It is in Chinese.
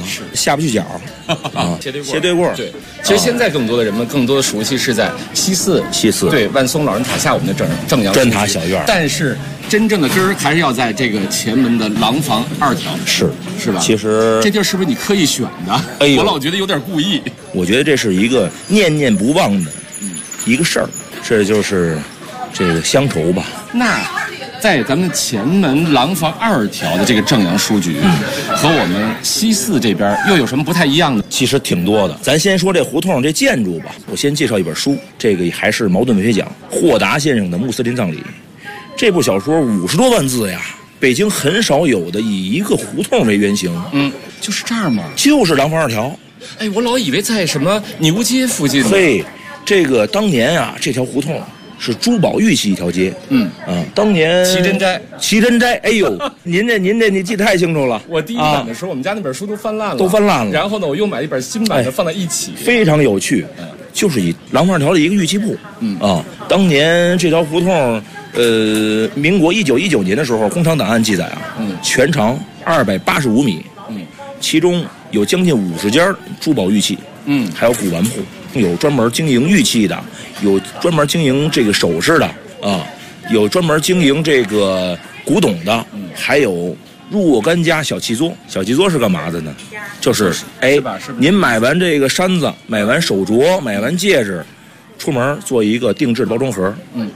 下不去脚啊，斜对过。 对，其实现在更多的人们更多的熟悉是在西四对万松老人塔下我们的正阳镇塔小院， 但是真正的根儿还是要在这个前门的廊坊2条，是吧？ 其实这地儿是不是你刻意选的？我老觉得有点故意。 我觉得这是一个念念不忘的一个事儿，这就是这个乡愁吧。 那在咱们前门廊坊2条的这个正阳书局，和我们西四这边又有什么不太一样的？ 其实挺多的。咱先说这胡同这建筑吧。我先介绍一本书，这个还是茅盾文学奖霍达先生的《穆斯林葬礼》。这部小说50多万字呀，北京很少有的以一个胡同为原型。 就是这儿吗？ 就是廊坊2条。 哎，我老以为在什么牛街附近。 嘿，这个当年啊，这条胡同是珠宝玉器一条街。当年奇珍斋。哎呦，您这你记得太清楚了。 我第一版的时候，我们家那本书都翻烂了。然后呢，我又买一本新版的放在一起， 非常有趣。就是以廊坊2条的一个玉器铺。当年这条胡同，民国1919年的时候，工厂档案记载啊，全长285米。其中有将近50家珠宝玉器。还有古玩铺。有专门经营玉器的，有专门经营这个首饰的有专门经营这个古董的，还有若干家小器作。小器作是干嘛的呢？就是您买完这个山子，买完手镯，买完戒指，出门做一个定制包装盒，